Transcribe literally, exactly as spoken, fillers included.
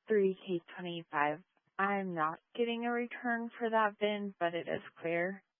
three K twenty-five. I'm not getting a return for that bin, but it is clear.